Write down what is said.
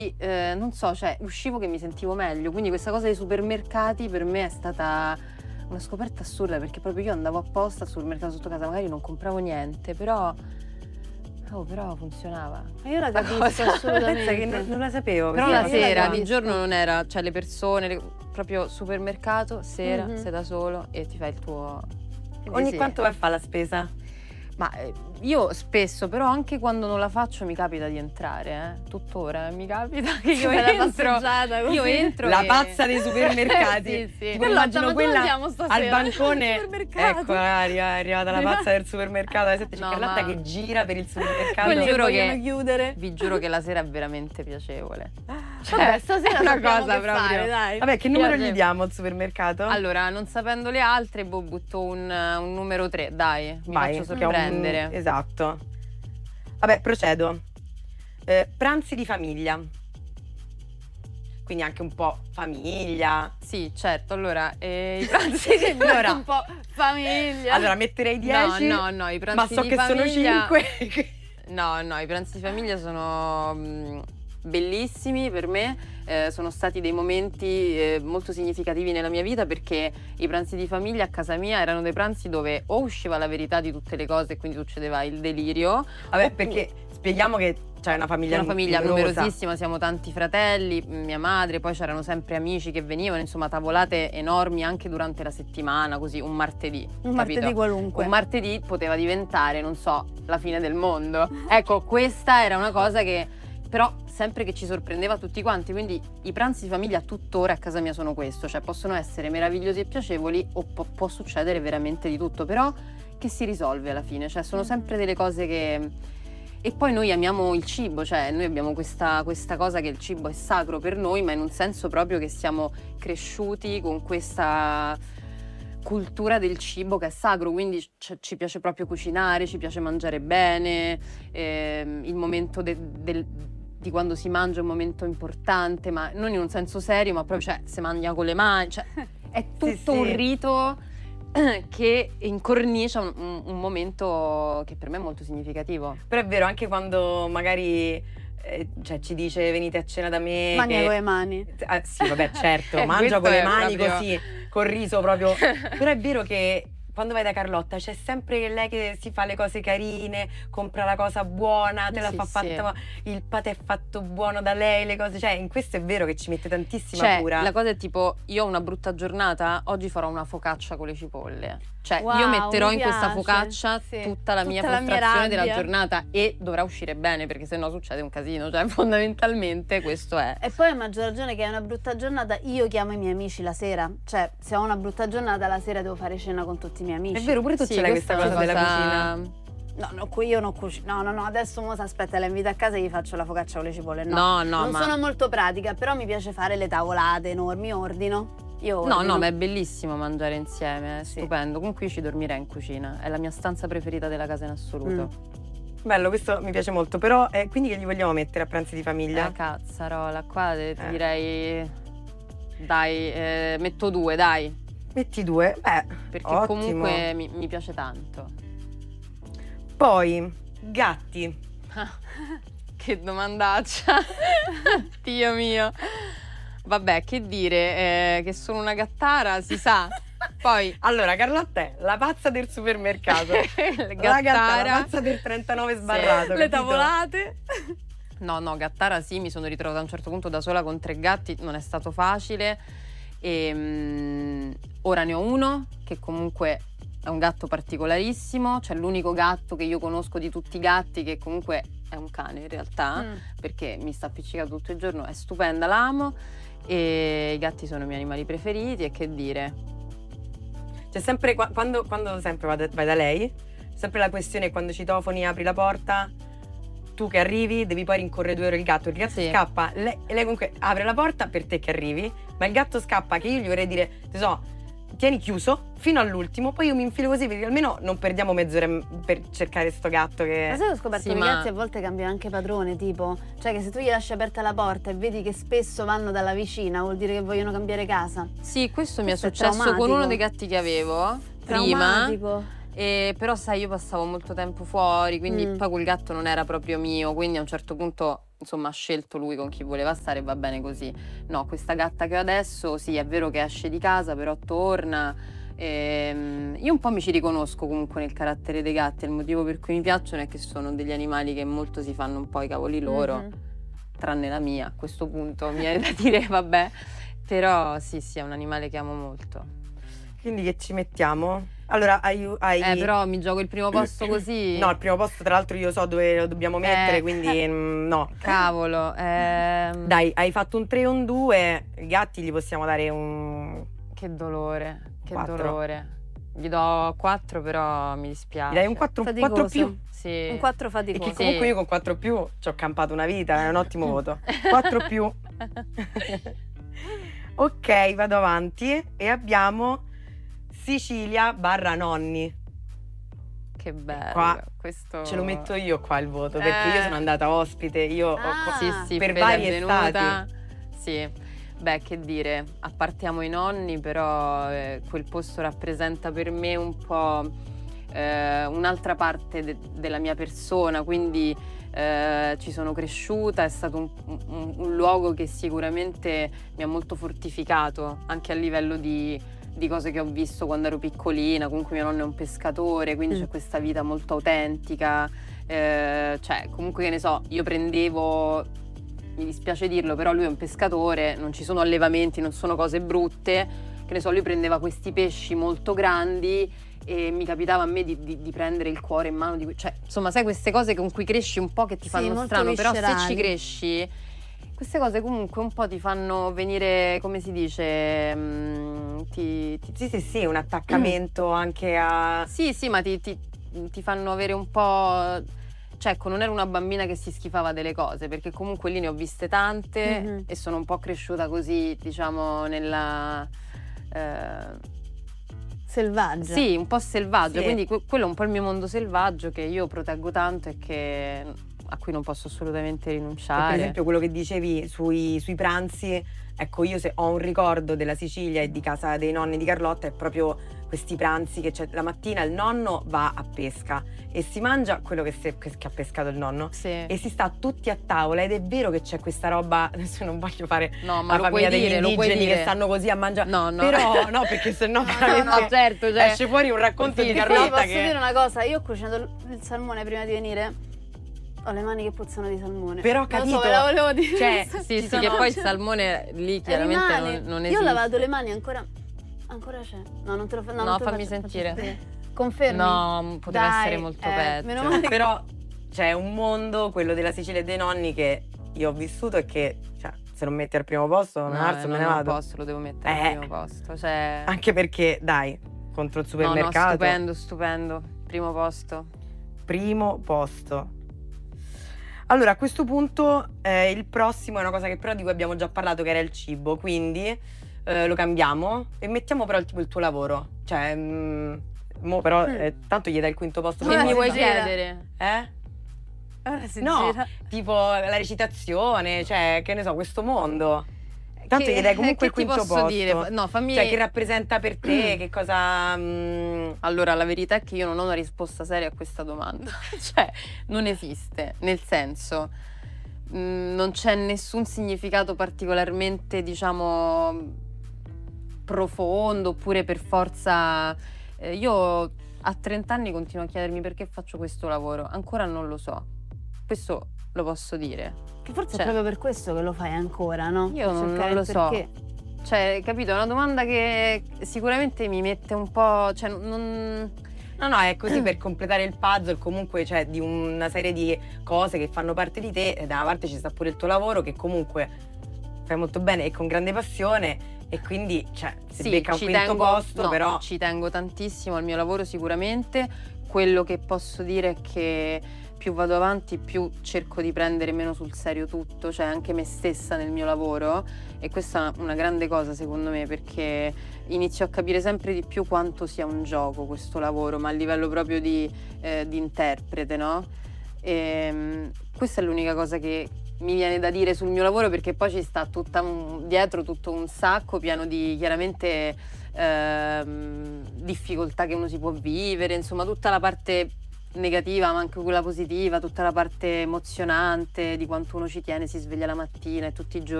non so, cioè uscivo che mi sentivo meglio, quindi questa cosa dei supermercati per me è stata una scoperta assurda, perché proprio io andavo apposta al supermercato sotto casa, magari non compravo niente, però funzionava. Ma io la capisco cosa? assolutamente. Pensa che non la sapevo. Però Sì, la io la sera, di capisco. giorno non era, cioè le persone, proprio supermercato, sera, Mhm. sei da solo e ti fai il tuo... Quindi Ogni sì. quanto vai a fare la spesa? Ma io spesso, però anche quando non la faccio mi capita di entrare, tuttora mi capita che io Fai la entro. passeggiata così. Io entro La e- pazza dei supermercati. Sì, sì. Tipo, Carlotta, immagino ma dove quella andiamo stasera? al bancone. Al supermercato. Ecco, è arrivata la pazza del supermercato alle 7. C'è No, Carlotta ma- che gira per il supermercato. Quelli che giuro vogliono che- chiudere. Vi giuro che la sera è veramente piacevole. Vabbè, stasera è una sappiamo cosa che proprio. fare, dai. Vabbè, che numero Piace. gli diamo al supermercato? Allora, non sapendo le altre, butto un numero 3, dai, mi Vai, faccio che è un- sorprendere. Esatto. Vabbè, procedo. Pranzi di famiglia. Quindi anche un po' famiglia. Sì, certo, allora, i pranzi Allora- un po' famiglia. Allora, metterei 10. No, i pranzi ma so di che sono famiglia... 5. No, i pranzi di famiglia sono bellissimi per me, sono stati dei momenti molto significativi nella mia vita, perché i pranzi di famiglia a casa mia erano dei pranzi dove o usciva la verità di tutte le cose e quindi succedeva il delirio. Vabbè, perché spieghiamo che c'è una famiglia numerosa. Numerosissima, siamo tanti fratelli, mia madre, poi c'erano sempre amici che venivano, insomma tavolate enormi anche durante la settimana, così un martedì. Un capito? martedì qualunque. Un martedì poteva diventare, non so, la fine del mondo. Ecco, questa era una cosa che però sempre che ci sorprendeva tutti quanti, quindi i pranzi di famiglia tuttora a casa mia sono questo, cioè possono essere meravigliosi e piacevoli o può succedere veramente di tutto, però che si risolve alla fine, cioè sono sempre delle cose che... E poi noi amiamo il cibo, cioè noi abbiamo questa cosa che il cibo è sacro per noi, ma in un senso proprio che siamo cresciuti con questa cultura del cibo che è sacro, quindi ci piace proprio cucinare, ci piace mangiare bene, il momento di quando si mangia è un momento importante, ma non in un senso serio, ma proprio, cioè, si mangia con le mani, cioè è tutto sì. un rito che incornicia un momento che per me è molto significativo. Però è vero, anche quando magari cioè, ci dice venite a cena da me. Mangia che- con le mani. Sì, vabbè, certo, mangia Questo con le è mani proprio- così, col riso proprio. Però è vero che quando vai da Carlotta c'è sempre lei che si fa le cose carine, compra la cosa buona, te la Sì, fa sì. fatta, il patè è fatto buono da lei, le cose, cioè in questo è vero che ci mette tantissima Cioè, cura. la cosa è tipo, io ho una brutta giornata, oggi farò una focaccia con le cipolle. Cioè, Wow, io metterò mi in questa piace, focaccia sì. tutta la mia Tutta la mia frustrazione della rabbia. giornata e dovrà uscire bene, perché sennò succede un casino. Cioè, fondamentalmente questo è. E poi a maggior ragione che è una brutta giornata, io chiamo i miei amici la sera. Cioè, se ho una brutta giornata, la sera devo fare cena con tutti i miei amici. È vero, pure tu Sì, ce l'hai questa cosa della cucina. No, io non cucino. No, adesso mo si aspetta, la invito a casa e gli faccio la focaccia con le cipolle. No, No, non ma... sono molto pratica, però mi piace fare le tavolate enormi, ordino. Io No, ordino. ma è bellissimo mangiare insieme, è Sì. stupendo. Comunque io ci dormirei in cucina, è la mia stanza preferita della casa in assoluto. Bello, questo mi piace molto, però quindi che gli vogliamo mettere a pranzi di famiglia? La cazzarola, qua ti direi... Dai, metto 2, dai. Metti 2, Perché ottimo. comunque mi piace tanto. Poi, gatti. Che domandaccia. Dio mio. Vabbè, che dire, che sono una gattara, si sa. Poi Allora, Carlotta è la pazza del supermercato. La gattara. pazza del 39 sbarrato. Le capito? tavolate. No, gattara sì, mi sono ritrovata a un certo punto da sola con 3 gatti, non è stato facile. Ora ne ho uno che comunque è un gatto particolarissimo, cioè l'unico gatto che io conosco di tutti i gatti che comunque è un cane in realtà, perché mi sta appiccicato tutto il giorno, è stupenda, l'amo e i gatti sono i miei animali preferiti e che dire. C'è sempre, quando sempre vai da lei, sempre la questione è quando citofoni, apri la porta, tu che arrivi devi poi rincorredere il gatto Sì. scappa, lei comunque apre la porta per te che arrivi, ma il gatto scappa che io gli vorrei dire, tieni chiuso fino all'ultimo, poi io mi infilo così perché almeno non perdiamo mezz'ora per cercare sto gatto che... Ma sai che ho scoperto Sì, che i ma- gatti a volte cambiano anche padrone, tipo, cioè che se tu gli lasci aperta la porta e vedi che spesso vanno dalla vicina, vuol dire che vogliono cambiare casa. Sì, questo mi è Questo è successo con traumatico. uno dei gatti che avevo prima. Traumatico. Però sai, io passavo molto tempo fuori, quindi Mm. poi quel gatto non era proprio mio, quindi a un certo punto insomma ha scelto lui con chi voleva stare e va bene così. No, questa gatta che ho adesso, sì, è vero che esce di casa, però torna. Io un po' mi ci riconosco comunque nel carattere dei gatti, il motivo per cui mi piacciono è che sono degli animali che molto si fanno un po' i cavoli loro, Mhm. tranne la mia a questo punto, mi viene da dire vabbè, però sì, è un animale che amo molto. Quindi che ci mettiamo? Allora, hai... Però mi gioco il primo posto così. No, il primo posto tra l'altro io so dove lo dobbiamo mettere, quindi no. Cavolo. Dai, hai fatto un 3 o un 2, i gatti gli possiamo dare un... Che dolore, che 4. dolore. Gli do 4, però mi dispiace. Gli dai un 4 Faticoso. più? Sì. Un 4 E faticoso. che comunque io con 4 più ci ho campato una vita, è un ottimo voto. 4 più. Ok, vado avanti e abbiamo Sicilia / nonni. Che bello. Qua Questo Ce lo metto io qua il voto, perché io sono andata ospite, io Ah. Sì, per Fede vari è venuta. estati. Sì. Beh, che dire, appartiamo i nonni, però quel posto rappresenta per me un po' un'altra parte della mia persona, quindi ci sono cresciuta, è stato un luogo che sicuramente mi ha molto fortificato, anche a livello di cose che ho visto quando ero piccolina. Comunque mio nonno è un pescatore, quindi c'è questa vita molto autentica, cioè comunque che ne so, io prendevo, mi dispiace dirlo, però lui è un pescatore, non ci sono allevamenti, non sono cose brutte, che ne so, lui prendeva questi pesci molto grandi e mi capitava a me di prendere il cuore in mano, cioè insomma sai queste cose con cui cresci un po' che ti Sì, fanno molto strano, però se viscerali. ci cresci queste cose comunque un po' ti fanno venire, come si dice, Sì, un attaccamento anche a... sì, ma ti fanno avere un po'. Cioè, ecco, non ero una bambina che si schifava delle cose, perché comunque lì ne ho viste tante Mhm. e sono un po' cresciuta così, diciamo, nella. Selvaggia. Sì, un po' selvaggio, Sì. quindi quello è un po' il mio mondo selvaggio che io proteggo tanto e a cui non posso assolutamente rinunciare. Per esempio quello che dicevi sui pranzi, ecco, io se ho un ricordo della Sicilia e di casa dei nonni di Carlotta è proprio questi pranzi che c'è la mattina, il nonno va a pesca e si mangia quello che ha pescato il nonno Sì. e si sta tutti a tavola ed è vero che c'è questa roba, adesso non voglio fare No, ma la lo puoi famiglia degli dire, lo puoi indigeni dire. che stanno così a mangiare, No, però no, perché sennò veramente certo, cioè, esce fuori un racconto di Che poi Carlotta posso che... dire una cosa, io ho cucinato il salmone prima di venire, ho le mani che puzzano di salmone. Però Non lo capito, so, ve la volevo dire. cioè, sì, ci che sono- poi il salmone lì chiaramente rimane. non Io esiste. ho lavato le mani ancora c'è. No, non te lo No, non te lo fammi faccio sentire. sapere. Confermi? No, poteva Dai, essere molto peggio. Meno male. Però c'è un mondo, quello della Sicilia e dei nonni, che io ho vissuto e che, cioè, se non metti al primo posto, me ne alzo e me ne non vado. posso, lo devo mettere al primo posto. Cioè, Anche perché, dai, contro il supermercato. No, stupendo. Primo posto. Primo posto. Allora, a questo punto il prossimo è una cosa che però di cui abbiamo già parlato, che era il cibo, quindi lo cambiamo e mettiamo però il tuo lavoro. Cioè, mo però tanto gli dai il quinto posto. Ora Che mi si vuoi gira. chiedere? Ora si No, gira. tipo la recitazione, cioè, che ne so, questo mondo. Tanto gli dai comunque il che ti quinto posso posto. dire? No, fammi. Cioè, che rappresenta per te, che cosa... Allora, la verità è che io non ho una risposta seria a questa domanda. Cioè, non esiste. Nel senso, non c'è nessun significato particolarmente, diciamo, profondo, oppure per forza. Io a 30 anni continuo a chiedermi perché faccio questo lavoro. Ancora non lo so. Questo lo posso dire. Che forse Cioè, è proprio per questo che lo fai ancora, no? Io non Cercare lo il so. perché. Cioè, capito? È una domanda che sicuramente mi mette un po'. Cioè, non. No, è così per completare il puzzle comunque, cioè, di una serie di cose che fanno parte di te e da una parte ci sta pure il tuo lavoro che comunque fai molto bene e con grande passione e quindi, cioè, si becca un ci quinto tengo, posto, no, però... ci tengo tantissimo al mio lavoro sicuramente. Quello che posso dire è che più vado avanti, più cerco di prendere meno sul serio tutto, cioè anche me stessa nel mio lavoro, e questa è una grande cosa secondo me, perché inizio a capire sempre di più quanto sia un gioco questo lavoro, ma a livello proprio di interprete, no? Questa è l'unica cosa che mi viene da dire sul mio lavoro, perché poi ci sta dietro tutto un sacco pieno di chiaramente difficoltà che uno si può vivere, insomma tutta la parte negativa ma anche quella positiva, tutta la parte emozionante di quanto uno ci tiene, si sveglia la mattina e tutti i giorni